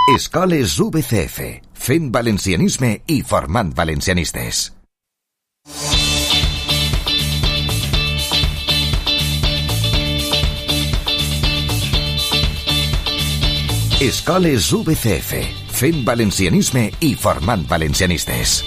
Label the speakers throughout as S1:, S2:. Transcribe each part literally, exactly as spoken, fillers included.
S1: Escoles U B C F, fent valencianisme i formant valencianistes. Escoles U B C F, fent valencianisme i formant valencianistes.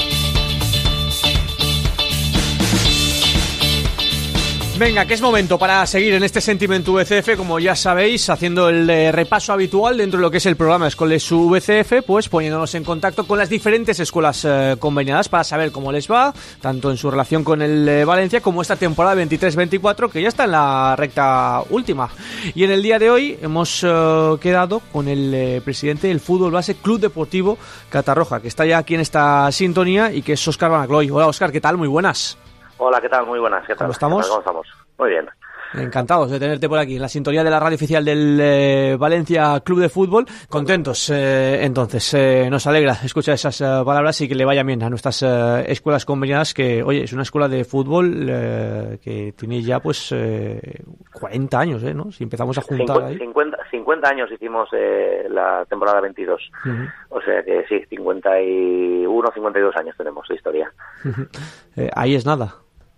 S2: Venga, que es momento para seguir en este Sentimiento U B C F, como ya sabéis, haciendo el eh, repaso habitual dentro de lo que es el programa Escoles U B C F, pues poniéndonos en contacto con las diferentes escuelas eh, conveniadas para saber cómo les va, tanto en su relación con el eh, Valencia como esta temporada veintitrés veinticuatro, que ya está en la recta última. Y en el día de hoy hemos eh, quedado con el eh, presidente del Fútbol Base Club Deportivo Catarroja, que está ya aquí en esta sintonía y que es Óscar Banacloy. Hola Óscar, ¿qué tal? Muy buenas.
S3: Hola, ¿qué tal? Muy buenas. ¿Qué tal?
S2: ¿Cómo estamos?
S3: ¿Cómo estamos? Muy bien.
S2: Encantados de tenerte por aquí en la sintonía de la radio oficial del eh, Valencia Club de Fútbol. Contentos, eh, entonces, eh, nos alegra escuchar esas eh, palabras y que le vaya bien a nuestras eh, escuelas conveniadas, que, oye, es una escuela de fútbol eh, que tiene ya, pues, eh, cuarenta años, ¿eh? ¿No? Si empezamos a juntar
S3: cincuenta,
S2: ahí.
S3: cincuenta, cincuenta años hicimos eh, la temporada veintidós. Uh-huh. O sea que sí, cincuenta y uno, cincuenta y dos años tenemos de historia.
S2: Uh-huh. Eh, ahí es nada.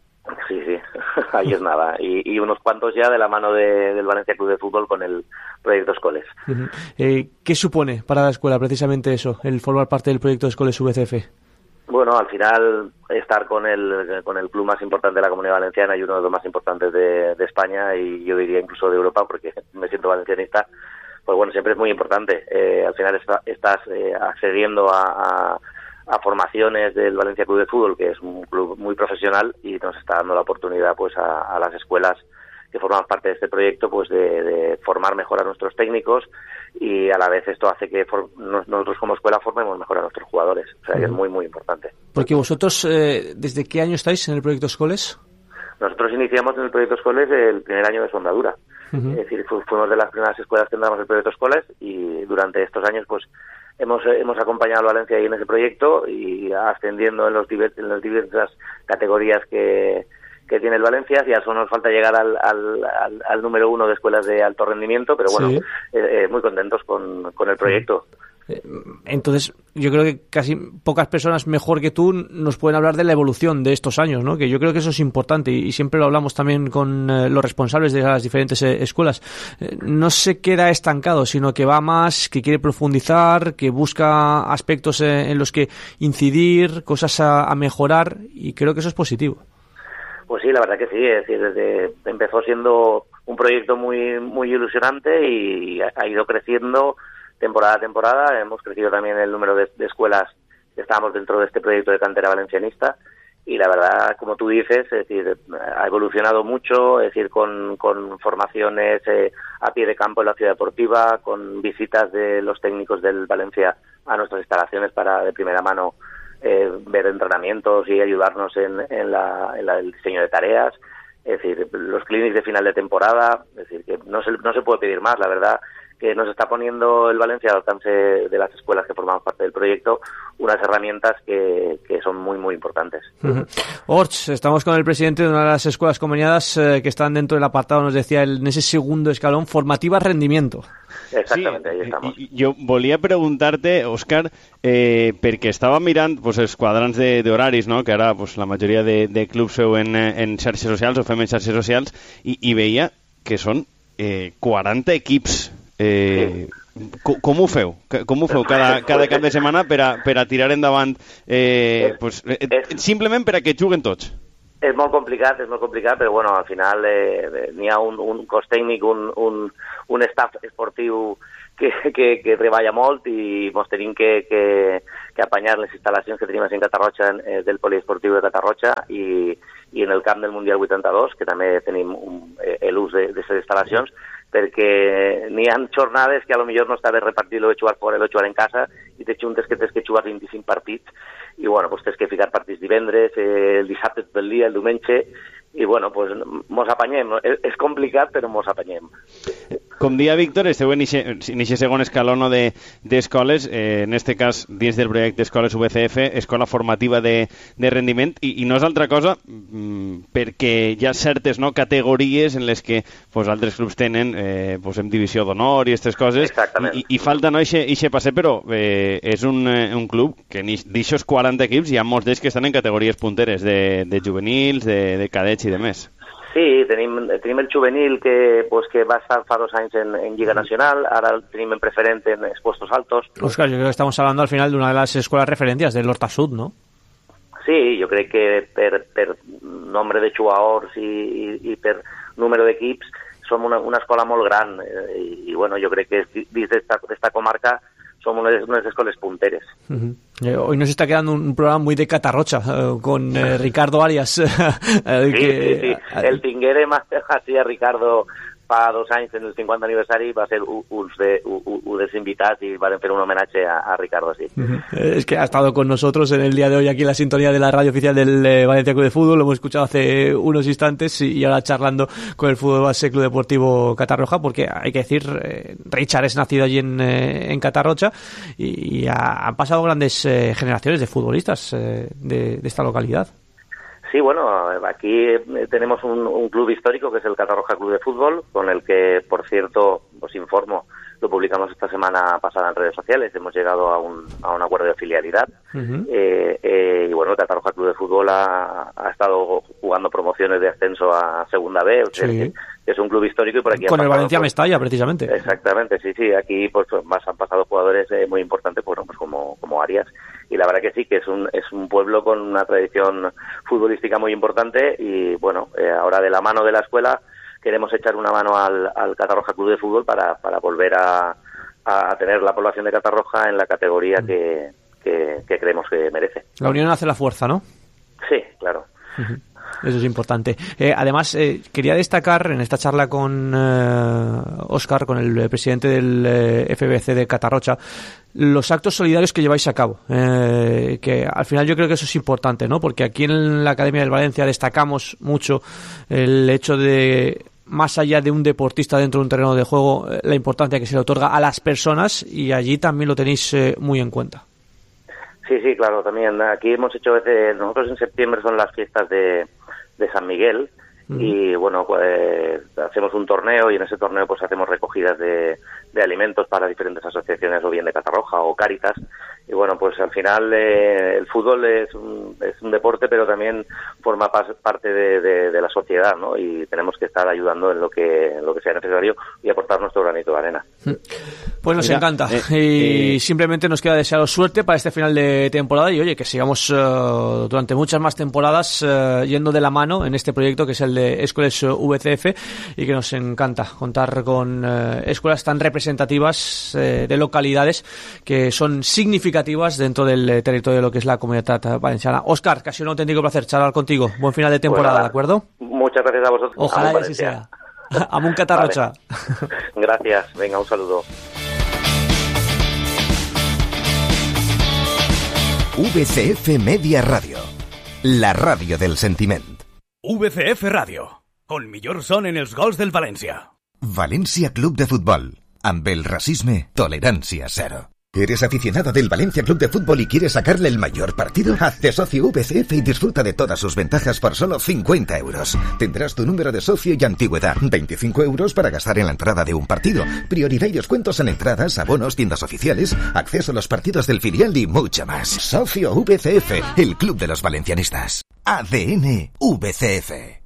S3: Sí, sí, ahí es nada. Y, y unos cuantos ya de la mano de, del Valencia Club de Fútbol con el proyecto Escoles.
S2: Uh-huh. Eh, ¿Qué supone para la escuela precisamente eso, el formar parte del proyecto Escoles U B C F?
S3: Bueno, al final estar con el con el club más importante de la Comunidad Valenciana y uno de los más importantes de, de España, y yo diría incluso de Europa, porque me siento valencianista, pues bueno, siempre es muy importante. Eh, al final está, estás eh, accediendo a... a a formaciones del Valencia Club de Fútbol, que es un club muy profesional, y nos está dando la oportunidad pues a, a las escuelas que forman parte de este proyecto, pues de, de formar mejor a nuestros técnicos, y a la vez esto hace que for, nosotros como escuela formemos mejor a nuestros jugadores. O sea, que es muy, muy importante.
S2: Porque vosotros, eh, ¿desde qué año estáis en el proyecto Escoles?
S3: Nosotros iniciamos en el proyecto Escoles el primer año de su andadura. Uh-huh. Es decir, fu- fuimos de las primeras escuelas que entramos en el proyecto Escoles, y durante estos años, pues, Hemos, hemos acompañado a Valencia ahí en ese proyecto y ascendiendo en, los divers, en las diversas categorías que, que tiene el Valencia. Ya solo nos falta llegar al, al, al, al número uno de escuelas de alto rendimiento, pero bueno, sí. eh, eh, muy contentos con, con el proyecto.
S2: Entonces, yo creo que casi pocas personas mejor que tú nos pueden hablar de la evolución de estos años, ¿no? Que yo creo que eso es importante, y siempre lo hablamos también con eh, los responsables de las diferentes eh, escuelas. Eh, no se queda estancado, sino que va más, que quiere profundizar, que busca aspectos eh, en los que incidir, cosas a, a mejorar, y creo que eso es positivo.
S3: Pues sí, la verdad que sí. Es decir, desde, empezó siendo un proyecto muy, muy ilusionante y ha, ha ido creciendo temporada a temporada. Hemos crecido también el número de, de escuelas que estábamos dentro de este proyecto de cantera valencianista, y la verdad, como tú dices, es decir, ha evolucionado mucho, es decir, con, con formaciones eh, a pie de campo en la ciudad deportiva, con visitas de los técnicos del Valencia a nuestras instalaciones para de primera mano eh, ver entrenamientos y ayudarnos en, en, la, en la, el diseño de tareas. Es decir, los clinics de final de temporada, es decir, que no se, no se puede pedir más, la verdad, que nos está poniendo el Valencia al alcance de las escuelas que formamos parte del proyecto unas herramientas que, que son muy, muy importantes.
S2: Uh-huh. Orch, estamos con el presidente de una de las escuelas conveniadas eh, que están dentro del apartado, nos decía, el, en ese segundo escalón, formativa rendimiento.
S3: Exactamente, sí, ahí estamos.
S4: Jo volia preguntar-te, Òscar, eh, perquè estava mirant pues, els quadrants d'horaris, no? Que ara pues, la majoria de, de clubs feu en, en xarxes socials o fem en xarxes socials, i, i veia que són eh, quaranta equips. Eh, sí. com, com ho feu? Com ho feu cada, cada cap de setmana per a, per a tirar endavant eh, pues, eh, simplement per a que juguen tots?
S3: És molt complicat, és molt complicat, però bueno, al final eh, n'hi ha un, un cos tècnic, un, un, un staff esportiu que, que, que treballa molt, i mos tenim que, que, que apanyar les instal·lacions que tenim en Catarroja, eh, del poliesportiu de Catarroja, i, i en el camp del Mundial vuitanta-dos, que també tenim un, eh, l'ús d'aquestes instal·lacions, perquè n'hi ha jornades que a lo millor no està bé repartir-lo de jugar fora i de jugar en casa, i te juntes que tens que jugar vint-i-cinc partits, i bueno, pues tens que ficar partits divendres, eh, el dissabte tot el dia, el diumenge, i bueno, pues mos apanyem. És complicat, però mos apanyem.
S4: Com dia Víctor, esteu en aquest segon escaló no, d'escoles, de, eh, en este cas dins del projecte Escoles U B C F, Escola Formativa de, de Rendiment, i, i no és altra cosa mmm, perquè hi ha certes no, categories en les que pues, altres clubs tenen eh, pues, en divisió d'honor i aquestes coses, i, i falta no, ixe passe, però eh, és un, un club que d'aixòs quaranta equips hi ha molts d'ells que estan en categories punteres de, de juvenils, de, de cadets i de més.
S3: Sí, tenim, tenim el juvenil que, pues, que va estar fa dos anys en, en Lliga Nacional, ara el tenim en preferente en expuestos altos.
S2: Óscar, yo creo que estamos hablando al final de una de las escuelas referencias del Horta Sud, ¿no?
S3: Sí, jo crec que per, per nombre de jugadors i, i, i per número d'equips som una, una escola molt gran i, i bueno, jo crec que dins d'esta comarca som unes, unes escoles punteres.
S2: Uh-huh. Eh, hoy nos está quedando un programa muy de Catarrocha, eh, con eh, Ricardo Arias. eh,
S3: sí,
S2: que,
S3: sí, sí. El tinguérem així a Ricardo fa dos anys, en el cinquanta aniversari, va ser un de, un dels invitats i van fer un homenatge a, a Ricardo, sí.
S2: Uh-huh. Es que ha estado con nosotros en el día de hoy aquí en la sintonía de la radio oficial del eh, Valencia Club de Fútbol, lo hemos escuchado hace unos instantes y ahora charlando con el Fútbol Base Club Deportivo Catarroja, porque hay que decir, eh, Richard es nacido allí en, eh, en Catarrocha y, y ha, han pasado grandes eh, generaciones de futbolistas eh, de, de esta localidad.
S3: Sí, bueno, aquí tenemos un, un club histórico que es el Catarroja Club de Fútbol, con el que, por cierto, os informo, lo publicamos esta semana pasada en redes sociales, hemos llegado a un, a un acuerdo de filialidad. Uh-huh. eh, eh, y bueno, el Catarroja Club de Fútbol ha, ha estado jugando promociones de ascenso a Segunda B, o sea,
S2: sí.
S3: que, que es un club histórico y por aquí
S2: con
S3: han
S2: el
S3: pasado,
S2: Valencia
S3: pues,
S2: Mestalla, precisamente.
S3: Exactamente, sí, sí, aquí pues más han pasado jugadores eh, muy importantes, pues, pues como, como Arias. Y la verdad que sí, que es un es un pueblo con una tradición futbolística muy importante y bueno, eh, ahora de la mano de la escuela queremos echar una mano al, al Catarroja Club de Fútbol para, para volver a, a tener la población de Catarroja en la categoría que, que, que creemos que merece.
S2: La unión hace la fuerza, ¿no?
S3: Sí, claro.
S2: Uh-huh. Eso es importante. Eh, además, eh, quería destacar en esta charla con eh, Óscar, con el presidente del eh, F B C de Catarrocha, los actos solidarios que lleváis a cabo. Eh, que al final yo creo que eso es importante, ¿no? Porque aquí en la Academia del Valencia destacamos mucho el hecho de, más allá de un deportista dentro de un terreno de juego, la importancia que se le otorga a las personas, y allí también lo tenéis eh, muy en cuenta.
S3: Sí, sí, claro, también. Aquí hemos hecho, desde, nosotros en septiembre son las fiestas de, de San Miguel, mm. y bueno, pues hacemos un torneo y en ese torneo pues hacemos recogidas de, de alimentos para diferentes asociaciones, o bien de Catarroja o Cáritas, y bueno, pues al final eh, el fútbol es un, es un deporte, pero también forma pas, parte de, de, de la sociedad, ¿no? Y tenemos que estar ayudando en lo que en lo que sea necesario y aportar nuestro granito de arena.
S2: Pues nos
S4: Mira,
S2: encanta
S4: eh,
S2: y
S4: eh,
S2: simplemente nos queda desearos suerte para este final de temporada y oye, que sigamos uh, durante muchas más temporadas uh, yendo de la mano en este proyecto que es el de Escoles U B C F, y que nos encanta contar con uh, escuelas tan representativas uh, de localidades que son significativas dentro del territorio de lo que es la Comunitat Valenciana. Óscar, casi un auténtico placer charlar contigo. Buen final de temporada,
S3: pues,
S2: ¿de acuerdo?
S3: Muchas gracias a vosotros.
S2: Ojalá que así sea. Amun Catarrocha.
S3: Vale. Gracias, venga, un saludo.
S1: V C F Media Radio, la ràdio del sentiment.
S5: V C F Ràdio, on millor sonen els gols del València.
S1: València Club de Futbol, amb el racisme, tolerancia cero. ¿Eres aficionado del Valencia Club de Fútbol y quieres sacarle el mayor partido? Hazte socio V C F y disfruta de todas sus ventajas por solo cincuenta euros. Tendrás tu número de socio y antigüedad. veinticinco euros para gastar en la entrada de un partido. Prioridad y descuentos en entradas, abonos, tiendas oficiales, acceso a los partidos del filial y mucho más. Socio V C F, el club de los valencianistas. A D N V C F.